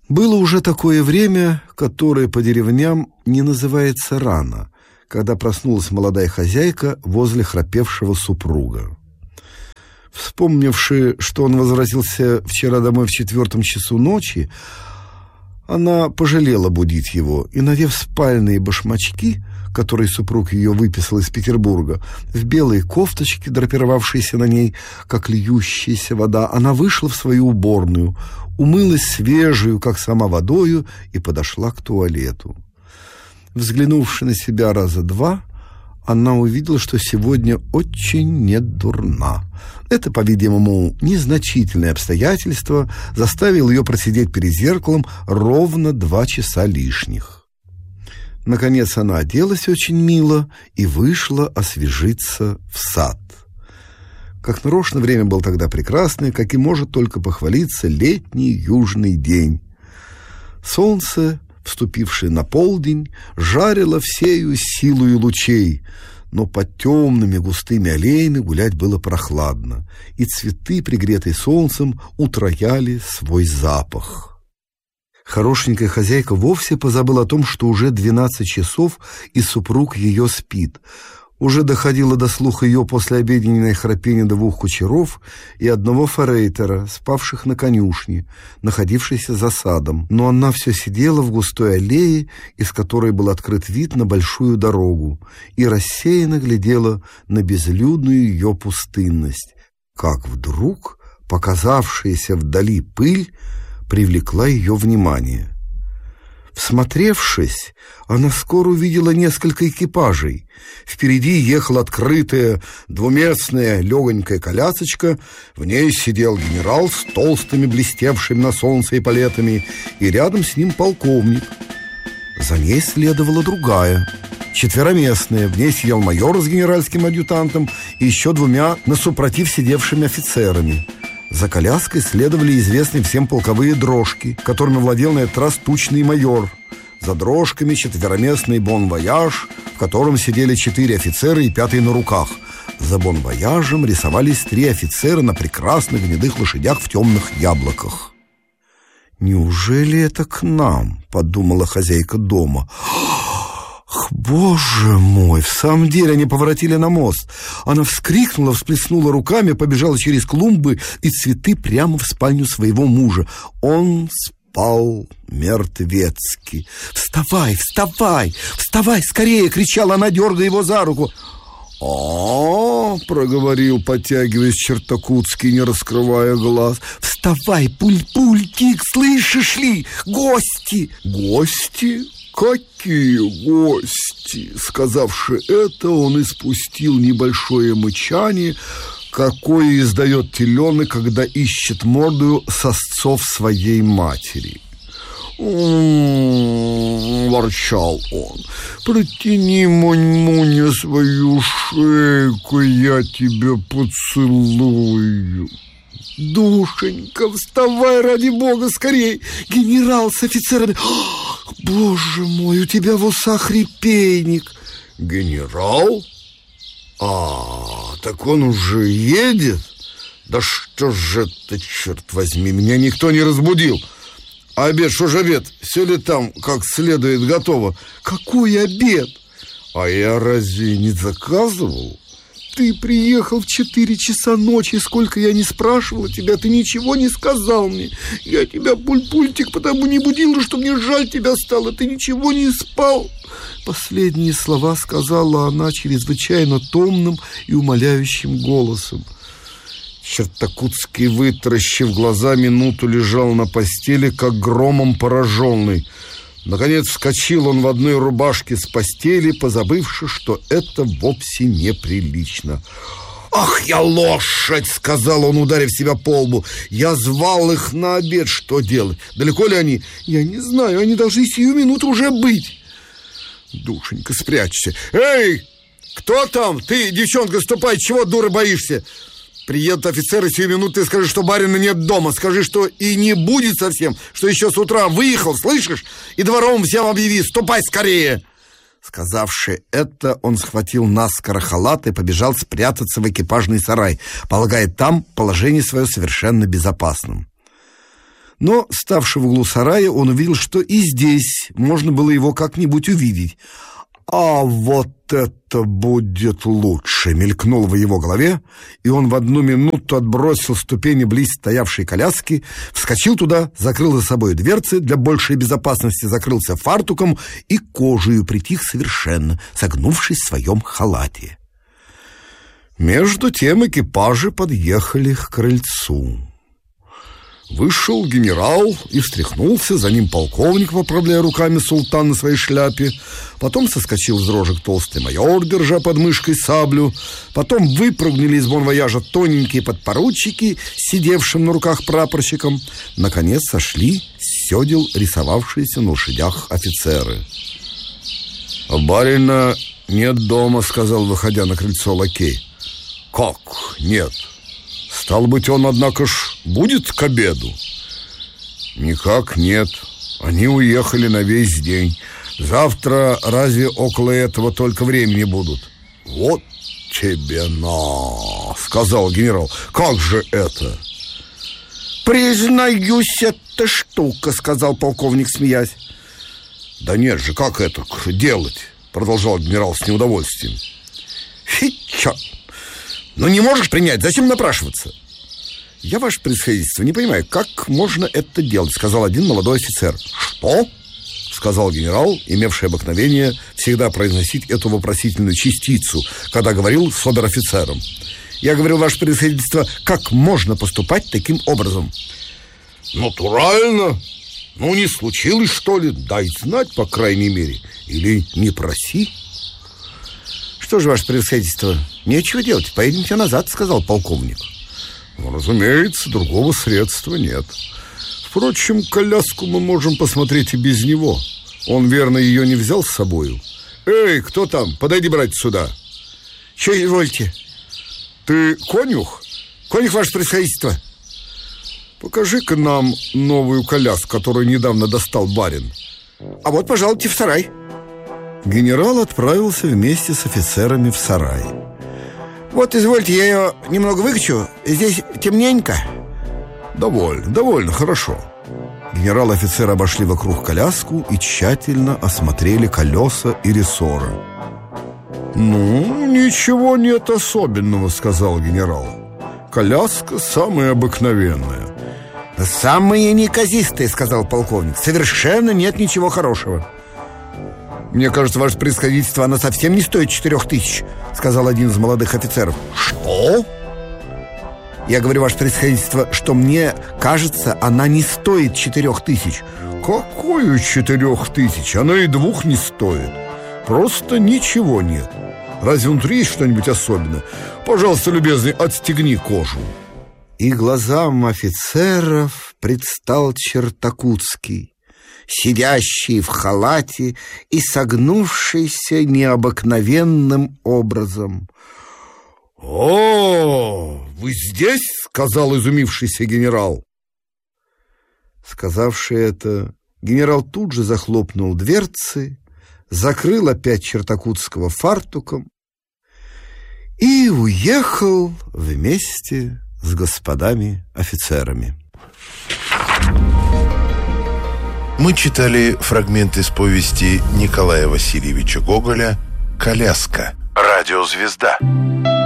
Было уже такое время, которое по деревням не называется рано, когда проснулась молодая хозяйка возле храпевшего супруга. Вспомнивши, что он возвратился вчера домой в 4 часу ночи, она пожалела будить его и, надев спальные башмачки, которые супруг ее выписал из Петербурга, в белой кофточке, драпировавшейся на ней, как льющаяся вода, она вышла в свою уборную, умылась свежую, как сама, водою и подошла к туалету. Взглянувши на себя раза два, она увидела, что сегодня очень недурна. Это, по-видимому, незначительное обстоятельство заставило ее просидеть перед зеркалом ровно 2 часа лишних. Наконец она оделась очень мило и вышла освежиться в сад. Как нарочно, время было тогда прекрасное, как и может только похвалиться летний южный день. Солнце, вступившее на полдень, жарило всею силою лучей, но под темными густыми аллеями гулять было прохладно, и цветы, пригретые солнцем, утрояли свой запах. Хорошенькая хозяйка вовсе позабыла о том, что уже 12 часов, и супруг ее спит. Уже доходило до слуха ее послеобеденное храпение 2 кучеров и 1 форейтера, спавших на конюшне, находившейся за садом. Но она все сидела в густой аллее, из которой был открыт вид на большую дорогу, и рассеянно глядела на безлюдную ее пустынность, как вдруг показавшаяся вдали пыль привлекла ее внимание. Всмотревшись, она скоро увидела несколько экипажей. Впереди ехала открытая двуместная легонькая колясочка, в ней сидел генерал с толстыми блестевшими на солнце эполетами, и рядом с ним полковник. За ней следовала другая, 4-местная, в ней сидел майор с генеральским адъютантом и еще 2 насупротив сидевшими офицерами. За коляской следовали известные всем полковые дрожки, которыми владел на этот раз тучный майор. За дрожками 4-местный бон-вояж, в котором сидели 4 офицера и 5-й на руках. За бон-вояжем рисовались 3 офицера на прекрасных гнедых лошадях в темных яблоках. «Неужели это к нам?» — подумала хозяйка дома. «Ах, боже мой, в самом деле они поворотили на мост!» Она вскрикнула, всплеснула руками, побежала через клумбы и цветы прямо в спальню своего мужа. Он спал мертвецки. «Вставай, вставай, вставай скорее!» — кричала она, дергая его за руку. «А-а-а!» — проговорил, подтягиваясь Чертакутский, не раскрывая глаз. «Вставай, пуль-пультик, слышишь ли? Гости!» «Гости? Какие гости?» Сказавши это, он испустил небольшое мычание, какое издает теленок, когда ищет морду сосцов своей матери. Ворчал он. «Протяни, Монь-Моня, свою шейку, я тебя поцелую». «Душенька, вставай, ради бога, скорей! Генерал с офицерами! Ох, боже мой, у тебя в усах репейник!» «Генерал? Так он уже едет? Да что же это, черт возьми, меня никто не разбудил! Обед, что же обед? Все ли там как следует готово?» «Какой обед?» «А я разве не заказывал?» «Ты приехал в 4 часа ночи, сколько я не спрашивала тебя, ты ничего не сказал мне. Я тебя, пуль-пультик, потому не будила, что мне жаль тебя стало, ты ничего не спал». Последние слова сказала она чрезвычайно томным и умоляющим голосом. Чертакутский, вытаращив глаза, минуту лежал на постели, как громом пораженный. Наконец вскочил он в одной рубашке с постели, позабывши, что это вовсе неприлично. «Ах, я лошадь!» — сказал он, ударив себя по лбу. «Я звал их на обед. Что делать? Далеко ли они?» «Я не знаю, они должны сию минуту уже быть». «Душенька, спрячься!» «Эй, кто там? Ты, девчонка, ступай, чего, дура, боишься?» «Приедут офицеры сию минуту, и скажи, что барина нет дома. Скажи, что и не будет совсем, что еще с утра выехал, слышишь? И дворовым всем объяви, ступай скорее!» Сказавши это, он схватил наскоро халат и побежал спрятаться в экипажный сарай, полагая там положение свое совершенно безопасным. Но, ставший в углу сарая, он увидел, что и здесь можно было его как-нибудь увидеть. «А вот это будет лучше!» — мелькнуло в его голове, и он в одну минуту отбросил ступени близ стоявшей коляски, вскочил туда, закрыл за собой дверцы, для большей безопасности закрылся фартуком и кожею притих совершенно, согнувшись в своем халате. Между тем экипажи подъехали к крыльцу. Вышел генерал и встряхнулся, за ним полковник, поправляя руками султан на своей шляпе. Потом соскочил с дрожек толстый майор, держа под мышкой саблю. Потом выпрыгнули из бонвояжа тоненькие подпоручики, сидевшим на руках прапорщиком. Наконец сошли с седел рисовавшиеся на лошадях офицеры. «Барина нет дома», — сказал, выходя на крыльцо лакей. «Как нет? Стало быть, он, однако ж, будет к обеду?» «Никак нет. Они уехали на весь день. Завтра разве около этого только времени будут?» «Вот тебе на!» — сказал генерал. «Как же это?» «Признаюсь, это штука», — сказал полковник, смеясь. «Да нет же, как это делать?» — продолжал генерал с неудовольствием. «Фи-чё! Ну не можешь принять, зачем напрашиваться?» «Я, ваше превосходительство, не понимаю, как можно это делать», — сказал один молодой офицер. «Что?» — сказал генерал, имевший обыкновение всегда произносить эту вопросительную частицу, когда говорил с обер-офицером. «Я говорил, ваше превосходительство, как можно поступать таким образом?» «Натурально. Ну, не случилось, что ли? Дай знать, по крайней мере. Или не проси». «Что же, ваше превосходительство, нечего делать, поедемте назад», — сказал полковник. «Ну, разумеется, другого средства нет. Впрочем, коляску мы можем посмотреть и без него. Он, верно, ее не взял с собою. Эй, кто там? Подойди, братец, сюда». «Че извольте?» «Ты конюх?» «Конюх, ваше превосходительство». «Покажи-ка нам новую коляску, которую недавно достал барин». «А вот, пожалуйте, в сарай». Генерал отправился вместе с офицерами в сарай. «Вот, извольте, я ее немного выкачу. Здесь темненько». Довольно, хорошо». Генерал и офицеры обошли вокруг коляску и тщательно осмотрели колеса и рессоры. «Ну, ничего нет особенного», — сказал генерал. «Коляска самая обыкновенная». «Самые неказистые», — сказал полковник. «Совершенно нет ничего хорошего». «Мне кажется, ваше превосходительство, она совсем не стоит 4000», — сказал один из молодых офицеров. «Что?» «Я говорю, ваше превосходительство, что мне кажется, она не стоит 4000». «Какую 4000? Она и 2 не стоит. Просто ничего нет. Разве внутри есть что-нибудь особенное? Пожалуйста, любезный, отстегни кожу». И глазам офицеров предстал Чертакутский, сидящий в халате и согнувшийся необыкновенным образом. «О, вы здесь?» — сказал изумившийся генерал. Сказавши это, генерал тут же захлопнул дверцы, закрыл опять Чертакутского фартуком и уехал вместе с господами офицерами. Мы читали фрагмент из повести Николая Васильевича Гоголя «Коляска. Радиозвезда».